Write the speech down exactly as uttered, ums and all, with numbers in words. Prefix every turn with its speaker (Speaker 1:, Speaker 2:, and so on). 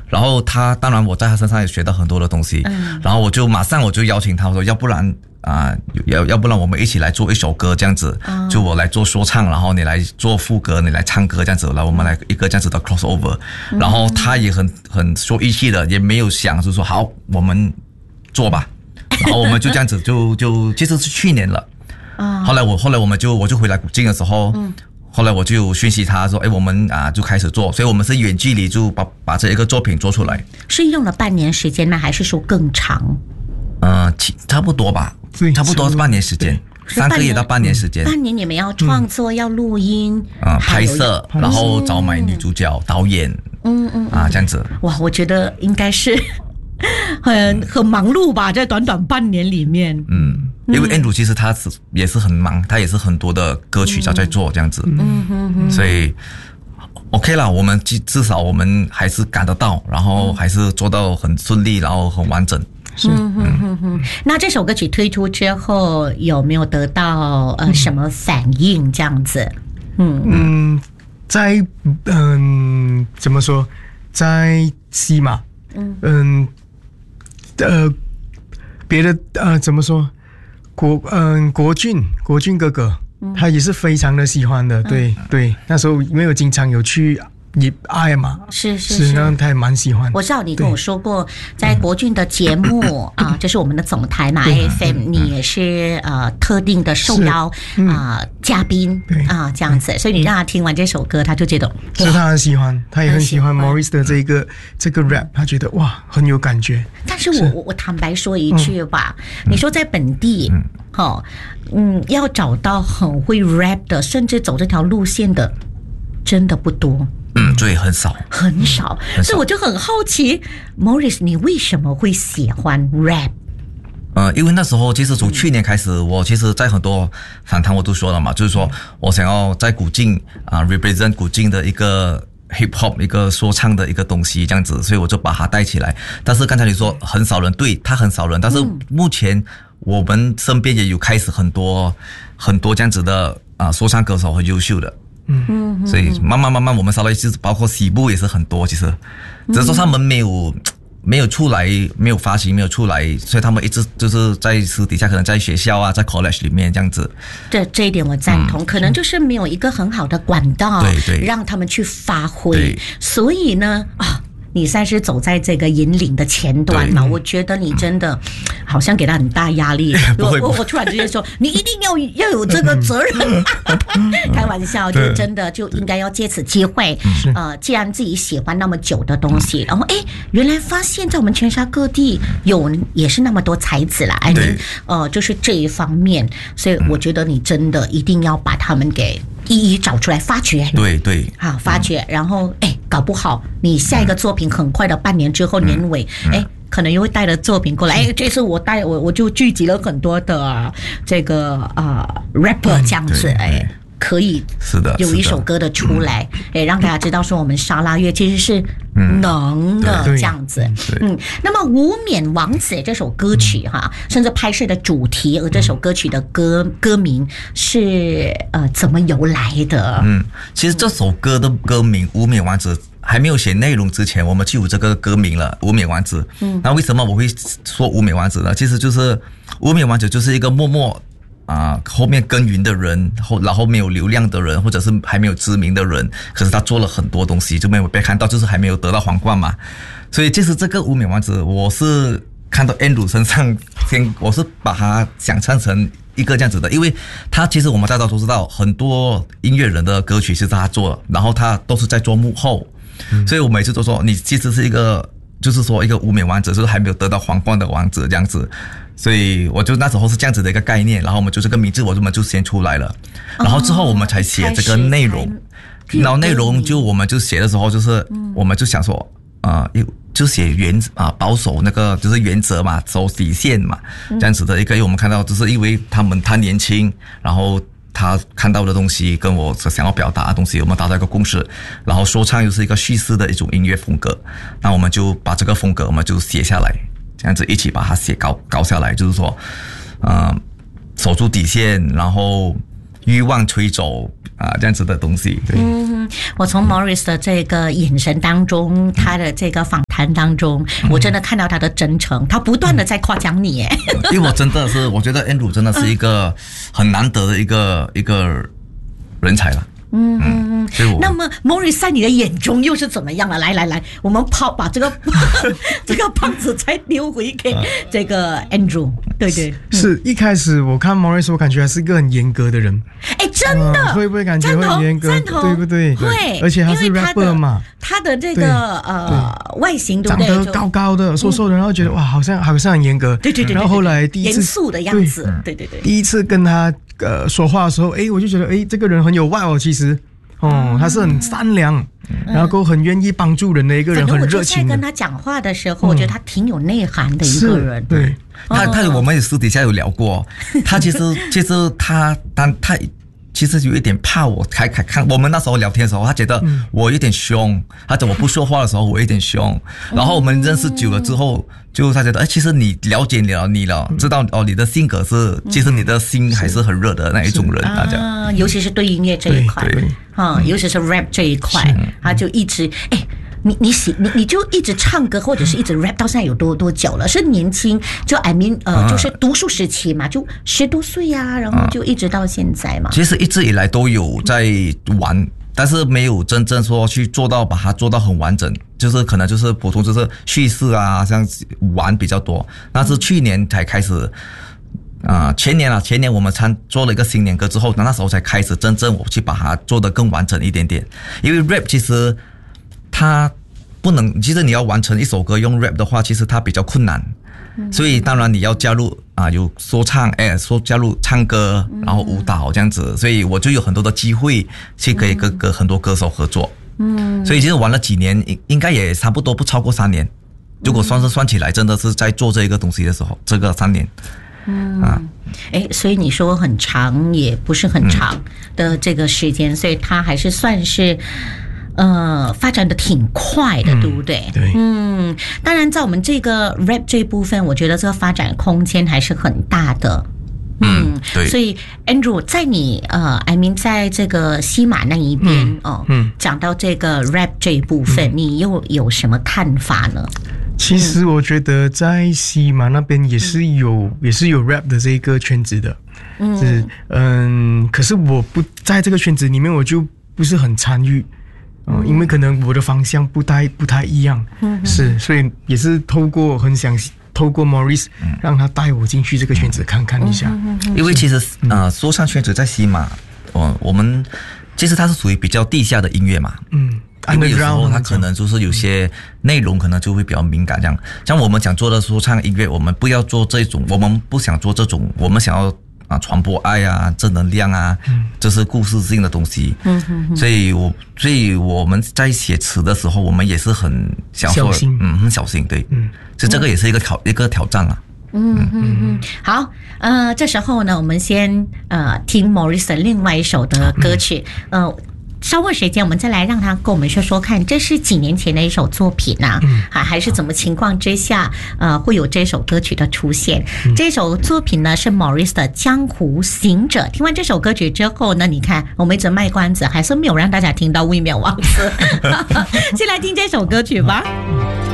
Speaker 1: 然后他当然我在他身上也学到很多的东西，嗯、然后我就马上我就邀请他，我说要不然啊、呃，要要不然我们一起来做一首歌这样子，嗯、就我来做说唱，然后你来做副歌，你来唱歌这样子，然后我们来一个这样子的 crossover，、嗯、然后他也很很说义气的，也没有想就说好我们做吧，然后我们就这样子就就其实是去年了，嗯、后来我后来我们就我就回来古晋的时候。嗯后来我就讯息他说，哎，我们啊就开始做，所以我们是远距离就把把这一个作品做出来。
Speaker 2: 是用了半年时间吗？还是说更长？
Speaker 1: 呃，差不多吧，差不多是半年时间，三个月到半年时间。
Speaker 2: 半年你们要创作，嗯、要录音
Speaker 1: 啊、呃，拍摄，然后找买女主角、导演，嗯嗯啊这样子。
Speaker 2: 哇，我觉得应该是很很忙碌吧，在短短半年里面。
Speaker 1: 嗯。因为 Andrew 其实他是也是很忙，他也是很多的歌曲要在做这样子，嗯哼哼，所以 OK 啦，我们至少我们还是赶得到，然后还是做到很顺利，然后很完整。
Speaker 2: 是，嗯哼哼哼。那这首歌曲推出之后，有没有得到呃什么反应？这样子，嗯
Speaker 3: 嗯，在嗯怎么说，在西马，嗯嗯呃别的呃怎么说？国嗯国俊国俊哥哥，嗯、他也是非常的喜欢的，对、嗯、对，那时候因为我经常有去也爱嘛，
Speaker 2: 是是
Speaker 3: 是，那他也蛮喜欢。
Speaker 2: 我知道你跟我说过，在国俊的节目啊，这是我们的总台嘛 ，A F M， 你也是呃特定的受邀啊嘉宾啊这样子，所以你让他听完这首歌，他就觉得
Speaker 3: 是他很喜欢，他也很喜欢 Maurice 的这个这个 rap， 他觉得哇很有感觉。
Speaker 2: 但是我我坦白说一句吧，你说在本地，哈，嗯，要找到很会 rap 的，甚至走这条路线的，真的不多。
Speaker 1: 嗯，对，很少，
Speaker 2: 很少，所以我就很好奇 ，Maurice， 你为什么会喜欢 rap？
Speaker 1: 呃，因为那时候其实从去年开始，我其实在很多访谈我都说了嘛，就是说我想要在古晋啊、呃、represent 古晋的一个 hip hop 一个说唱的一个东西这样子，所以我就把它带起来。但是刚才你说很少人，对，他很少人，但是目前我们身边也有开始很多很多这样子的啊、呃、说唱歌手很优秀的。嗯，所以慢慢慢慢，我们稍微就是包括西部也是很多，其实只是说他们没有没有出来，没有发行，没有出来，所以他们一直就是在私底下，可能在学校啊，在 college 里面这样子。
Speaker 2: 这这一点我赞同，嗯、可能就是没有一个很好的管道，
Speaker 1: 对对，
Speaker 2: 让他们去发挥。所以呢，啊。你算是走在这个引领的前端嘛？我觉得你真的好像给他很大压力。我我我突然之间说，你一定要要有这个责任。开玩笑，就真的就应该要借此机会，呃，既然自己喜欢那么久的东西，然后哎，原来发现在我们全沙各地有也是那么多才子啦，哎，呃，就是这一方面，所以我觉得你真的一定要把他们给一一找出来发掘。
Speaker 1: 对对，
Speaker 2: 好发掘，然后哎，搞不好你下一个作品。很快的半年之后年尾，哎、嗯嗯，可能又会带着作品过来。哎，这次我带我我就聚集了很多的、呃、这个啊、呃、rapper 这样子，哎、嗯，可以
Speaker 1: 是的
Speaker 2: 有一首歌的出来，哎、嗯，让大家知道说我们沙拉乐其实是能的、嗯、这样子。嗯，那么《无冕王子》这首歌曲哈，甚至拍摄的主题和这首歌曲的歌歌名是呃怎么由来的？
Speaker 1: 嗯，其实这首歌的歌名《无冕王子》。还没有写内容之前，我们就有这个歌名了，无冕王子。嗯，那为什么我会说无冕王子呢？其实就是无冕王子就是一个默默啊、呃、后面耕耘的人，后然后没有流量的人，或者是还没有知名的人，可是他做了很多东西，就没有被看到，就是还没有得到皇冠嘛。所以其实这个无冕王子，我是看到 Andrew 身上，先我是把它想象成一个这样子的，因为他其实我们大家都知道，很多音乐人的歌曲是他做的，然后他都是在做幕后。嗯、所以我每次都说你其实是一个就是说一个无冕王子，就是还没有得到皇冠的王子这样子，所以我就那时候是这样子的一个概念，然后我们就这个名字我们就先出来了，然后之后我们才写这个内容，然后内容就我们就写的时候就是我们就想说啊、呃、就写原啊保守那个就是原则嘛，守底线嘛，这样子的一个，因为我们看到就是因为他们他年轻，然后他看到的东西跟我想要表达的东西，我们达到一个共识，然后说唱又是一个叙事的一种音乐风格，那我们就把这个风格我们就写下来，这样子一起把它写搞搞下来，就是说，呃，守住底线，然后欲望吹走啊这样子的东西。对，
Speaker 2: 嗯，我从 Maurice 的这个眼神当中，他的这个访谈当中，
Speaker 1: 嗯、
Speaker 2: 我真的看到他的真诚，他不断的在夸奖你，哎，
Speaker 1: 因为我真的是，我觉得 Andrew 真的是一个很难得的一个一个人才了。
Speaker 2: 嗯嗯
Speaker 1: 嗯，
Speaker 2: 那么 Maurice 在你的眼中又是怎么样了？来来来，我们抛把这个这个胖子再丢回给这个 Andrew。对对，
Speaker 3: 是一开始我看 Maurice， 我感觉他是一个很严格的人。
Speaker 2: 哎，真的、
Speaker 3: 呃，会不会感觉会很严格？对不对？
Speaker 2: 会，
Speaker 3: 而且他是 rapper 嘛，
Speaker 2: 他的这个呃外形对不对？
Speaker 3: 长得高高的、瘦瘦的，然后觉得哇，好像好像很严格。
Speaker 2: 对对对。
Speaker 3: 然后后来第一次
Speaker 2: 严肃的样子，对对对。
Speaker 3: 第一次跟他呃说话的时候，哎，我就觉得哎，这个人很有 vibe 哦，其实。哦，他是很善良，嗯、然后很愿意帮助人的一个人，很热情的。
Speaker 2: 我在跟他讲话的时候，嗯、我觉得他挺有内涵的一个人。
Speaker 3: 对，
Speaker 1: 他他我们也私底下有聊过，他其实其实他当他其实有一点怕我开开看，我们那时候聊天的时候，他觉得我有点凶，他怎么不说话的时候我有点凶，然后我们认识久了之后。就他觉得，哎，其实你了解了你了，知道哦，你的性格是，其实你的心还是很热的那一种人，大家、
Speaker 2: 啊，尤其是对音乐这一块，啊、嗯，尤其是 rap 这一块，他就一直，哎，你你喜你你就一直唱歌或者是一直 rap 到现在有多多久了？是年轻就 I mean 呃，就是读书时期嘛，就十多岁呀、啊，然后就一直到现在嘛。
Speaker 1: 其实一直以来都有在玩。但是没有真正说去做到把它做到很完整，就是可能就是普通就是叙事啊，像玩比较多。但是去年才开始，啊、呃，前年啊，前年我们参做了一个新年歌之后，那时候才开始真正我去把它做得更完整一点点。因为 rap 其实它不能，其实你要完成一首歌用 rap 的话，其实它比较困难。所以当然你要加入啊，有说唱，哎，说加入唱歌，然后舞蹈这样子，所以我就有很多的机会去可以跟跟很多歌手合作。嗯，所以其实玩了几年，应该也差不多不超过三年。如果算是算起来，真的是在做这一个东西的时候，这个三年。
Speaker 2: 嗯啊，哎，所以你说很长也不是很长的这个时间，所以它还是算是。呃，发展的挺快的，嗯、对不对？
Speaker 3: 对，
Speaker 2: 嗯，当然，在我们这个 rap 这一部分，我觉得这个发展空间还是很大的。
Speaker 1: 嗯，嗯对。
Speaker 2: 所以 Andrew， 在你呃 ，I mean， 在这个西马那一边、嗯、哦，嗯，讲到这个 rap 这一部分，嗯、你又有什么看法呢？
Speaker 3: 其实我觉得在西马那边也是有、嗯、也是有 rap 的这个圈子的，嗯是嗯，可是我不在这个圈子里面，我就不是很参与。嗯，因为可能我的方向不太不太一样，嗯、是，所以也是透过很想透过 Maurice、嗯、让他带我进去这个圈子看看一下。
Speaker 1: 因为其实呃，说唱圈子在西马，我我们其实它是属于比较地下的音乐嘛，嗯，因为有时候它可能就是有些内容可能就会比较敏感，这样，像我们想做的说唱音乐，我们不要做这种，我们不想做这种，我们想要。啊，传播爱啊，正能量啊，嗯，这是故事性的东西。嗯哼哼，所以我所以我们在写词的时候，我们也是很想说，嗯，很小心，对，嗯，所以这个也是一个挑、嗯、一个挑战了。
Speaker 2: 嗯嗯嗯，好，呃，这时候呢，我们先呃听 Maurice 另外一首的歌曲，嗯、呃。稍后时间我们再来让他跟我们说说看，这是几年前的一首作品啊，嗯、还还是怎么情况之下，呃，会有这首歌曲的出现？嗯、这首作品呢是 Maurice 的《江湖行者》。听完这首歌曲之后呢，你看我们一直卖关子，还是没有让大家听到卫冕王子。先来听这首歌曲吧。